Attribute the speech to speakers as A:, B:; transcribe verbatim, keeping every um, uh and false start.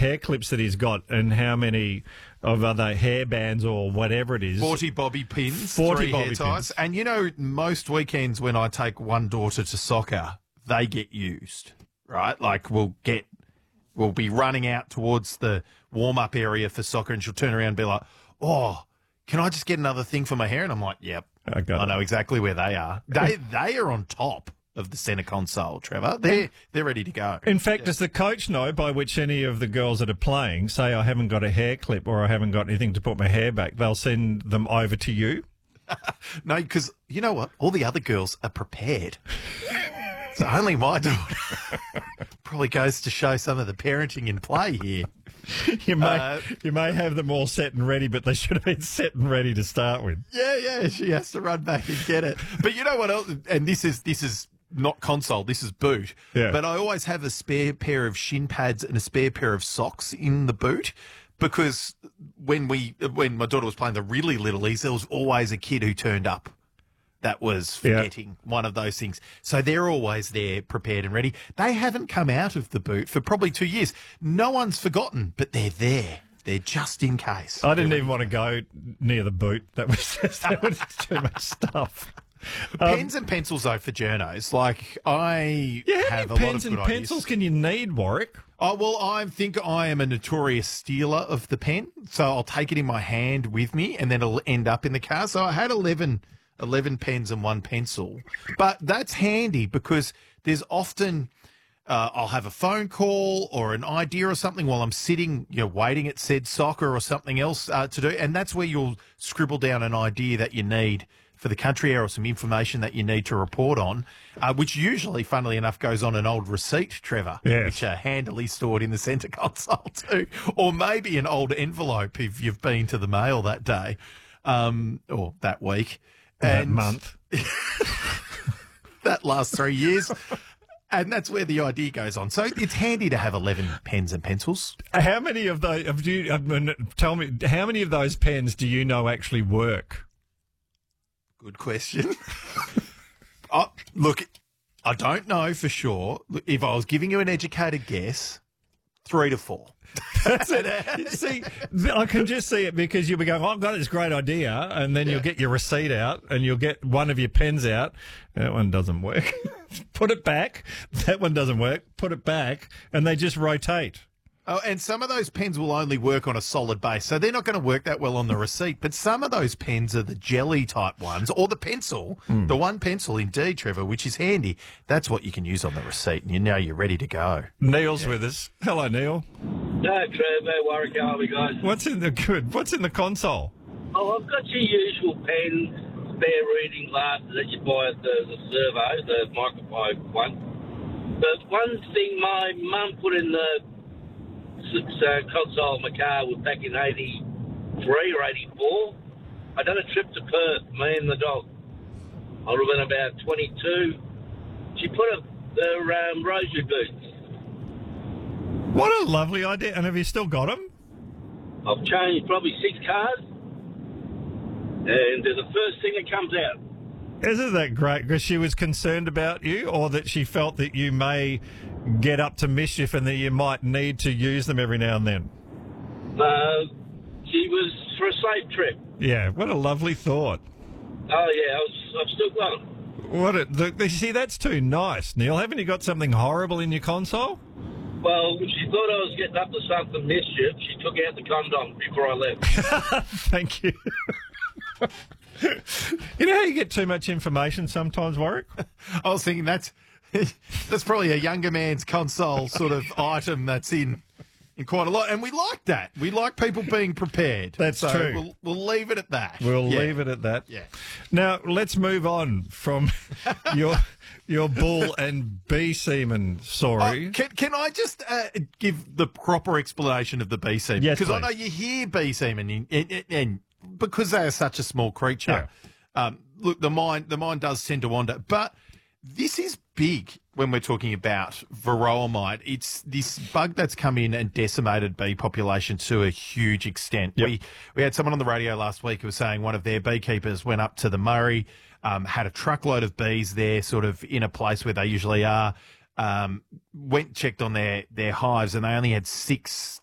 A: hair clips that he's got and how many of other hair bands or whatever it is.
B: forty bobby pins,
A: forty
B: three
A: bobby
B: hair ties.
A: pins.
B: And, you know, most weekends when I take one daughter to soccer, they get used, right? Like, we'll get, we'll be running out towards the warm-up area for soccer and she'll turn around and be like, oh, can I just get another thing for my hair? And I'm like, yep,
A: I got
B: I
A: it.
B: know exactly where they are. They they are on top of the centre console, Trevor. They're, they're ready to go.
A: In fact, does the coach know by which any of the girls that are playing say I haven't got a hair clip or I haven't got anything to put my hair back? They'll send them over to you?
B: No, because you know what? All the other girls are prepared. So only my daughter probably goes to show some of the parenting in play here.
A: You may
B: Uh,
A: you may have them all set and ready, but they should have been set and ready to start with.
B: Yeah, yeah, she has to run back and get it. But you know what else? And this is this is not console, this is boot.
A: Yeah.
B: But I always have a spare pair of shin pads and a spare pair of socks in the boot because when we when my daughter was playing the really littlies, there was always a kid who turned up that was
A: Yeah.
B: forgetting one of those things. So they're always there, prepared and ready. They haven't come out of the boot for probably two years. No one's forgotten, but they're there. They're just in case.
A: I didn't even want to go near the boot. That was just that was too much stuff.
B: Pens and pencils, though, for journos. Like, I
A: Yeah, how
B: have
A: many
B: a lot
A: pens
B: of
A: and
B: good
A: pencils
B: ideas.
A: can you need, Warwick?
B: Oh, well, I think I am a notorious stealer of the pen, so I'll take it in my hand with me, and then it'll end up in the car. So I had eleven, eleven pens and one pencil. But that's handy because there's often... Uh, I'll have a phone call or an idea or something while I'm sitting, you know, waiting at said soccer or something else uh, to do. And that's where you'll scribble down an idea that you need for the country air or some information that you need to report on, uh, which usually, funnily enough, goes on an old receipt, Trevor,
A: Yes.
B: which are handily stored in the centre console too. Or maybe an old envelope if you've been to the mail that day um, or that week.
A: That
B: And
A: month.
B: that last three years. And that's where the idea goes on. So it's handy to have eleven pens and pencils.
A: How many of those? Of you, I mean, tell me, how many of those pens do you know actually work?
B: Good question. oh, look, I don't know for sure. Look, if I was giving you an educated guess, three to four. That's it.
A: See, I can just see it because you'll be going, oh, I've got this great idea, and then
B: Yeah.
A: you'll get your receipt out and you'll get one of your pens out. That one doesn't work. Put it back. That one doesn't work. Put it back, and they just rotate.
B: Oh, and some of those pens will only work on a solid base, so they're not going to work that well on the receipt. But some of those pens are the jelly type ones, or the pencil,
A: Mm.
B: the one pencil indeed, Trevor, which is handy. That's what you can use on the receipt, and you know you're ready to go.
A: Neil's with us. Hello, Neil.
C: No, Trevor, Warwick, how are we, guys?
A: What's in the good? What's in the console?
C: Oh, I've got your usual pen, spare reading glasses that you buy at the, the servo, the microfiber one. But one thing my mum put in the uh, console of my car was back in eighty-three or eighty-four. I done a trip to Perth, me and the dog. I would have been about twenty-two. She put a, the um, rosary boots.
A: What a lovely idea. And have you still got them?
C: I've changed probably six cars, and they're the first thing that comes out.
A: Isn't that great? Because she was concerned about you, or that she felt that you may get up to mischief and that you might need to use them every now and then.
C: Uh, she was for a safe trip.
A: Yeah, what a lovely thought.
C: Oh, yeah, I was, I've still got them.
A: What a, the, the, see, that's too nice, Neil. Haven't you got something horrible in your console?
C: Well, she thought I was getting up to something mischief. She took out the condom before I left.
A: Thank you. You know how you get too much information sometimes, Warwick?
B: I was thinking that's that's probably a younger man's console sort of item that's in in quite a lot, and we like that. We like people being prepared.
A: That's
B: so
A: true.
B: We'll, we'll leave it at that.
A: We'll
B: Yeah.
A: leave it at that.
B: Yeah.
A: Now, let's move on from your your bull and bee semen story.
B: Oh, can, can I just uh, give the proper explanation of the bee semen?
A: Yes,
B: because I
A: please.
B: know you hear bee semen, and, and, and because they are such a small creature, um, look, the mind the mind does tend to wander. But this is big when we're talking about varroa mite. It's this bug that's come in and decimated bee population to a huge extent.
A: Yep.
B: We we had someone on the radio last week who was saying one of their beekeepers went up to the Murray, um, had a truckload of bees there, sort of in a place where they usually are. Um, went checked on their their hives, and they only had six